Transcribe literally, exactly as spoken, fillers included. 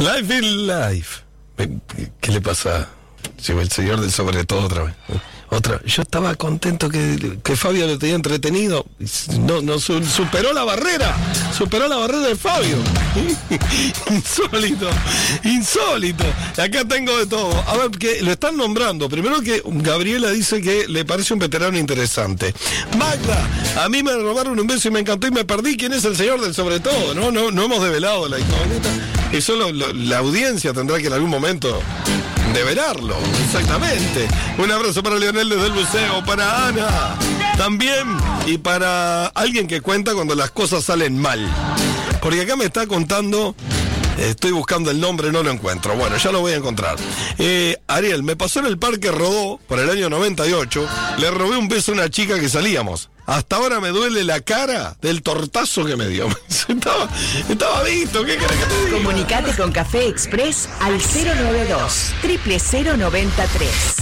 Life in life. ¿Qué le pasa? Llegó el señor del sobre todo otra vez. Otra. Yo estaba contento que, que Fabio lo tenía entretenido. No, no su, superó la barrera. Superó la barrera de Fabio. Insólito. Insólito. Acá tengo de todo. A ver, que lo están nombrando. Primero que Gabriela dice que le parece un veterano interesante. Magda, a mí me robaron un beso y me encantó y me perdí. ¿Quién es el señor del sobre todo? No, no, no hemos develado la incógnita. Y solo lo, la audiencia tendrá que en algún momento develarlo. Exactamente. Un abrazo para Leonel desde el buceo, para Ana también, y para alguien que cuenta cuando las cosas salen mal. Porque acá me está contando, estoy buscando el nombre, no lo encuentro. Bueno, ya lo voy a encontrar. Eh, Ariel, me pasó en el Parque Rodó por el año noventa y ocho, le robé un beso a una chica que salíamos. Hasta ahora me duele la cara del tortazo que me dio. Estaba, estaba visto, ¿qué querés que te diga? Comunicate con Café Express al cero noventa y dos, cero cero cero noventa y tres.